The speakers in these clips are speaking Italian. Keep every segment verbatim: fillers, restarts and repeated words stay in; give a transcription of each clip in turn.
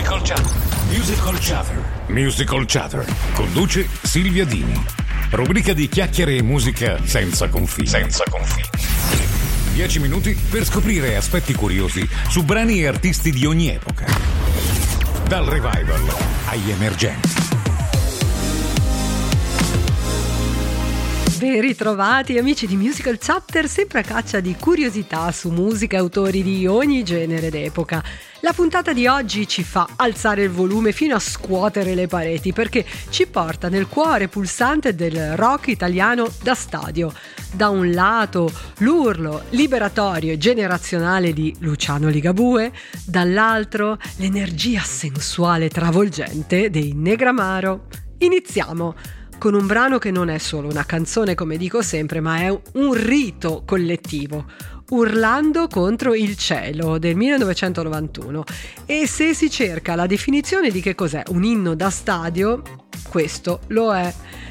Musical Chatter. Musical Chatter. Musical Chatter. Conduce Silvia Dini. Rubrica di chiacchiere e musica senza confini. Senza confini. Dieci minuti per scoprire aspetti curiosi su brani e artisti di ogni epoca. Dal revival agli emergenti. Ben ritrovati amici di Musical Chatter, sempre a caccia di curiosità su musica e autori di ogni genere d'epoca. La puntata di oggi ci fa alzare il volume fino a scuotere le pareti perché ci porta nel cuore pulsante del rock italiano da stadio. Da un lato l'urlo liberatorio e generazionale di Luciano Ligabue, dall'altro l'energia sensuale travolgente dei Negramaro. Iniziamo con un brano che non è solo una canzone, come dico sempre, ma è un rito collettivo. Urlando contro il cielo del millenovecentonovantuno. E se si cerca la definizione di che cos'è un inno da stadio, questo lo è.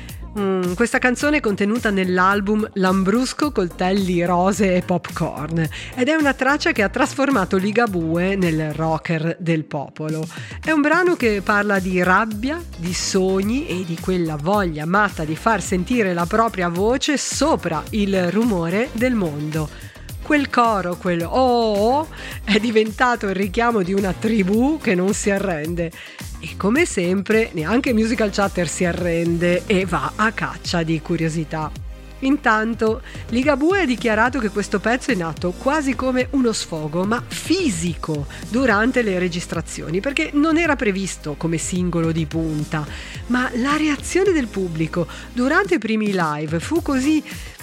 Mm, questa canzone è contenuta nell'album Lambrusco, coltelli, rose e popcorn ed è una traccia che ha trasformato Ligabue nel rocker del popolo. È un brano che parla di rabbia, di sogni e di quella voglia matta di far sentire la propria voce sopra il rumore del mondo. Quel coro, quel oh, oh è diventato il richiamo di una tribù che non si arrende. E come sempre neanche Musical Chatter si arrende e va a caccia di curiosità. Intanto Ligabue ha dichiarato che questo pezzo è nato quasi come uno sfogo, ma fisico, durante le registrazioni, perché non era previsto come singolo di punta. Ma la reazione del pubblico durante i primi live fu così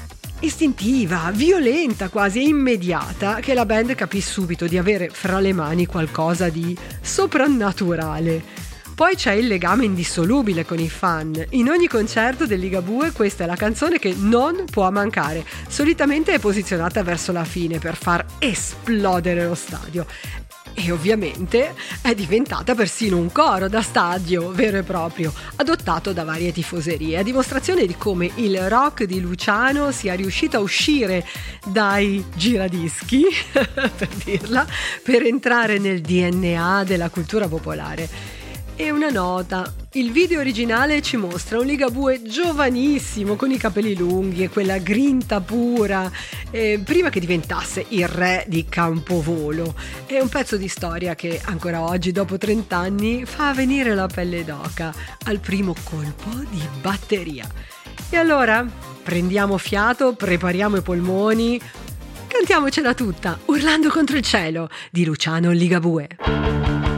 istintiva, violenta, quasi immediata, che la band capì subito di avere fra le mani qualcosa di soprannaturale. Poi c'è il legame indissolubile con i fan. In ogni concerto del Ligabue questa è la canzone che non può mancare. Solitamente è posizionata verso la fine per far esplodere lo stadio. E ovviamente è diventata persino un coro da stadio vero e proprio, adottato da varie tifoserie, a dimostrazione di come il rock di Luciano sia riuscito a uscire dai giradischi, per dirla, per entrare nel D N A della cultura popolare. E una nota, il video originale ci mostra un Ligabue giovanissimo con i capelli lunghi e quella grinta pura, eh, prima che diventasse il re di Campovolo. È un pezzo di storia che ancora oggi, dopo trent'anni, fa venire la pelle d'oca al primo colpo di batteria. E allora prendiamo fiato, prepariamo i polmoni, cantiamocela tutta, Urlando contro il cielo di Luciano Ligabue.